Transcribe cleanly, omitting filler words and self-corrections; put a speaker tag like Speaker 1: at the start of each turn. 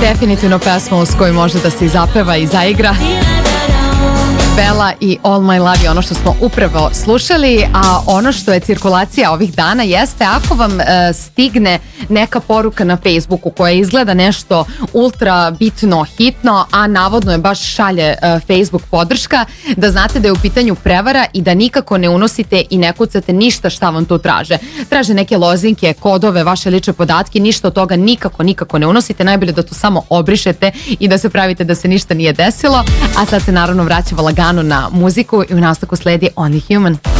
Speaker 1: Definitivno pesma s kojoj može da se i zapeva i zaigra. Bella i All My Love je ono što smo upravo slušali, a ono što je cirkulacija ovih dana jeste ako vam stigne neka poruka na Facebooku koja izgleda nešto ultra bitno, hitno, a navodno je baš šalje Facebook podrška, da znate da je u pitanju prevara i da nikako ne unosite i ne kucate ništa šta vam tu traže. Traže neke lozinke, kodove, vaše lične podatke, ništa od toga nikako ne unosite, najbolje da to samo obrišete i da se pravite da se ništa nije desilo, a sad se naravno vraća lagano na muziku i u nastavku sledi Only Human.